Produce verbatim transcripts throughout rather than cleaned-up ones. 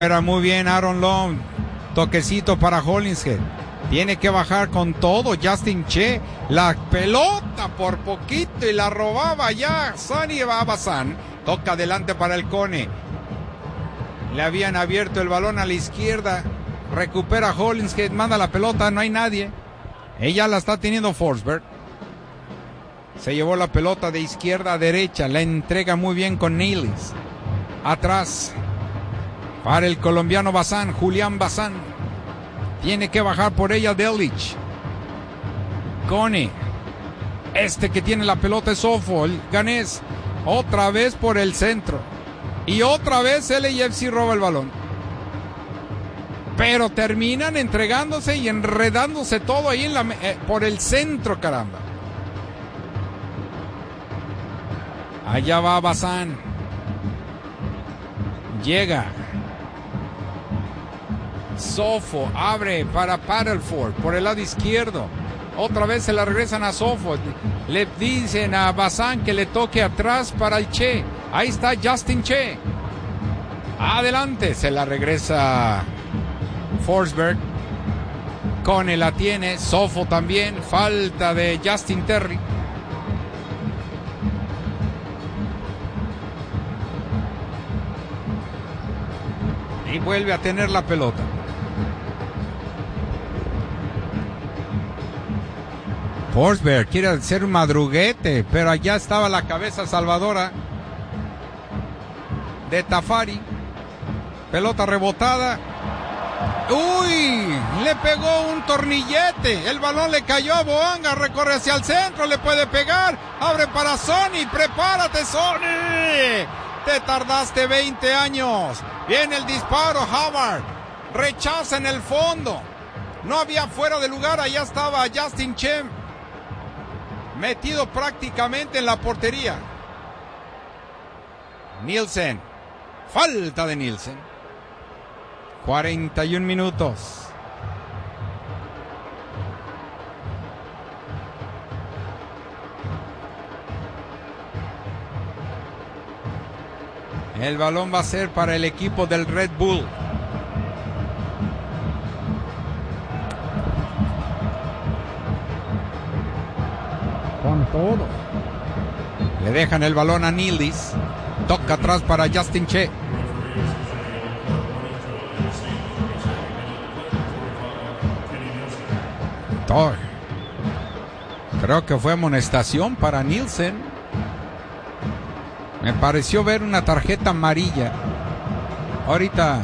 Era muy bien Aaron Long. Toquecito para Hollingshead. Tiene que bajar con todo Justin Che. La pelota por poquito y la robaba ya Sonny Babazán. Toca adelante para el Cone. Le habían abierto el balón a la izquierda. Recupera Hollingshead. Manda la pelota. No hay nadie. Ella la está teniendo Forsberg. Se llevó la pelota de izquierda a derecha. La entrega muy bien con Nealis. Atrás. Para el colombiano Bazán. Julián Bazán. Tiene que bajar por ella Delic. Cone. Este que tiene la pelota es Sofo, el ganés. Otra vez por el centro. Y otra vez L A F C roba el balón. Pero terminan entregándose y enredándose todo ahí en la, eh, por el centro, caramba. Allá va Bazán. Llega. Sofo abre para Paddleford por el lado izquierdo. Otra vez se la regresan a Sofo. Le dicen a Bazán que le toque atrás para el Che. Ahí está Justin Che. Adelante. Se la regresa Forsberg. Cone la tiene. Sofo también. Falta de Justin Terry. Y vuelve a tener la pelota. Forsberg quiere hacer un madruguete, pero allá estaba la cabeza salvadora de Tafari. Pelota rebotada. ¡Uy! Le pegó un tornillete. El balón le cayó a Boanga. Recorre hacia el centro. Le puede pegar. Abre para Sonny. ¡Prepárate, Sonny! Te tardaste veinte años. Viene el disparo. Howard rechaza en el fondo. No había fuera de lugar. Allá estaba Justin Che, metido prácticamente en la portería. Nielsen. Falta de Nielsen. cuarenta y un minutos. El balón va a ser para el equipo del Red Bull. Con todo. Le dejan el balón a Nealis. Toca atrás para Justin Che. Todo. Creo que fue amonestación para Nielsen. Me pareció ver una tarjeta amarilla. Ahorita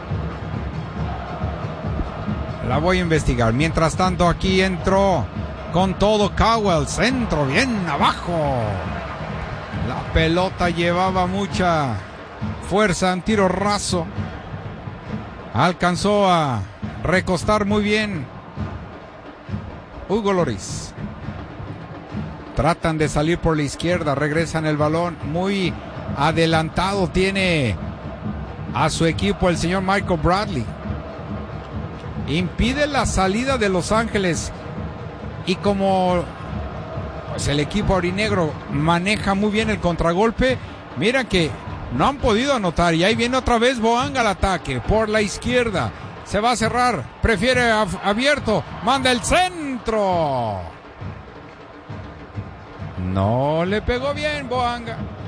la voy a investigar. Mientras tanto, aquí entró con todo Cowell. Centro, bien abajo. La pelota llevaba mucha fuerza. Un tiro raso. Alcanzó a recostar muy bien Hugo Lloris. Tratan de salir por la izquierda, regresan el balón. Muy adelantado tiene a su equipo el señor Michael Bradley. Impide la salida de Los Ángeles. Y como pues el equipo aurinegro maneja muy bien el contragolpe, mira que no han podido anotar. Y ahí viene otra vez Boanga al ataque por la izquierda. Se va a cerrar, prefiere abierto, manda el centro. No le pegó bien Boanga.